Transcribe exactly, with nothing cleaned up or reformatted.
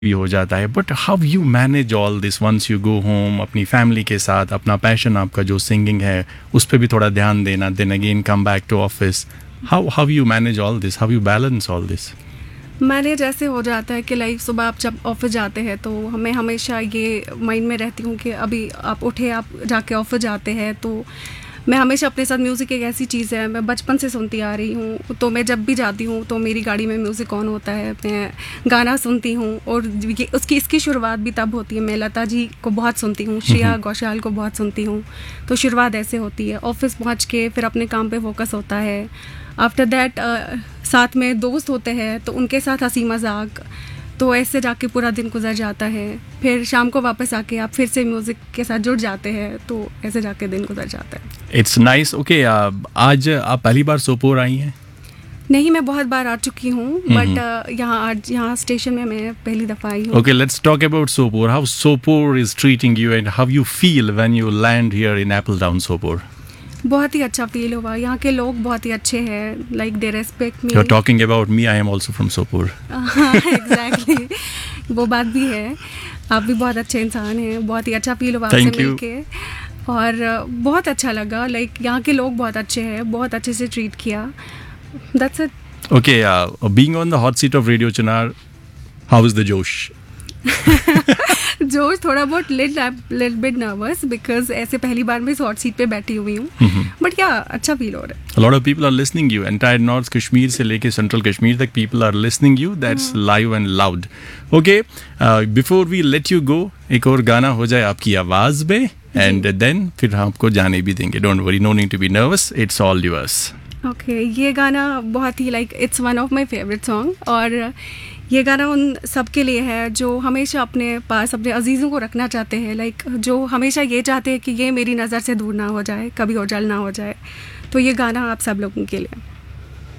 भी हो जाता है, but how you manage all this once you go home, अपनी फैमिली के साथ अपना पैशन आपका जो सिंगिंग है उस पर भी थोड़ा ध्यान देना, then again come back to office, how how you manage all this, how you balance all this? Manage ऐसे हो जाता है कि लाइक सुबह आप जब ऑफिस जाते हैं तो हमें हमेशा ये माइंड में रहती हूँ कि अभी आप उठे, आप जाके ऑफिस जाते हैं, तो मैं हमेशा अपने साथ म्यूज़िक एक ऐसी चीज़ है, मैं बचपन से सुनती आ रही हूँ, तो मैं जब भी जाती हूँ तो मेरी गाड़ी में म्यूज़िक ऑन होता है, मैं गाना सुनती हूँ। और ये उसकी इसकी शुरुआत भी तब होती है, मैं लता जी को बहुत सुनती हूँ, श्रेया घोषाल को बहुत सुनती हूँ, तो शुरुआत ऐसे होती है। ऑफिस पहुँच के फिर अपने काम पे फोकस होता है। आफ्टर दैट साथ में दोस्त होते हैं तो उनके साथ हंसी मजाक, तो ऐसे जाके पूरा दिन गुजर जाता है। फिर शाम को वापस आके आप फिर से म्यूज़िक के साथ जुड़ जाते हैं, तो ऐसे जाके दिन गुजर जाता है। It's nice. ओके, आज आप पहली बार सोपोर आई हैं? नहीं, मैं बहुत बार आ चुकी हूँ, बट यहाँ आज यहाँ स्टेशन में मैं पहली दफ़ा आई हूँ। Okay, let's talk about Sopore, how Sopore is treating you and how you feel when you land here in Apple town Sopore? बहुत ही अच्छा फील हुआ, यहाँ के लोग बहुत ही अच्छे हैं, like they respect me. You are talking about me, I am also from Sopore. Exactly, वो बात भी है, आप भी बहुत अच्छे इंसान हैं, बहुत ही अच्छा फील हुआ आपसे मिलके और बहुत अच्छा लगा। लाइक यहाँ के लोग बहुत अच्छे हैं, बहुत अच्छे से ट्रीट किया, that's it. Okay, being on the hot seat of radio Chinar, how is the जोश? जोश थोड़ा बहुत लिटिल बिट नर्वस बिकॉज ऐसे पहली बार मैं इस हॉट सीट पे बैठी हुई हूँ, बट क्या अच्छा फील हो रहा है। A lot of people are listening you, entire North Kashmir से लेके सेंट्रल कश्मीर तक people are listening you, that's live and loud. Okay, uh, before we let you go, एक और गाना हो जाए आपकी आवाज़ में and then फिर हम आपको जाने भी देंगे। Don't worry, no need to be nervous, it's all yours. Okay okay, ये गाना बहुत ही like it's one of my favourite song, और ये गाना उन सब के लिए है जो हमेशा अपने पास अपने अजीज़ों को रखना चाहते हैं, लाइक जो हमेशा ये चाहते हैं कि ये मेरी नज़र से दूर ना हो जाए, कभी ओझल ना हो जाए। तो ये गाना आप सब लोगों के लिए।